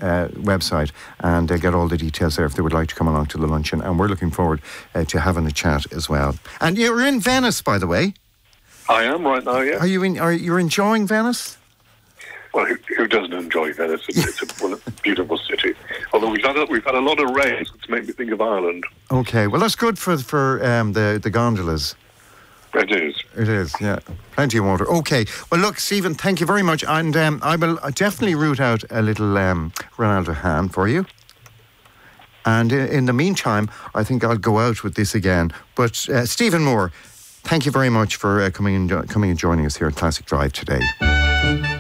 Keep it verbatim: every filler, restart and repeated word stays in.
uh, website and uh, get all the details there if they would like to come along to the luncheon. And we're looking forward uh, to having a chat as well. And you're in Venice, by the way. I am right now, yeah. Are you in? Are you enjoying Venice? Well, who, who doesn't enjoy Venice? It's, it's a, well, a beautiful city. Although we've had a, we've had a lot of rain, so it's made me think of Ireland. Okay, well that's good for for um, the the gondolas. It is. It is, yeah. Plenty of water. Okay. Well, look, Stephen, thank you very much. And um, I will definitely root out a little um, Ronaldo Hahn for you. And in, in the meantime, I think I'll go out with this again. But uh, Stephen Moore, thank you very much for uh, coming and jo- coming and joining us here at Classic Drive today.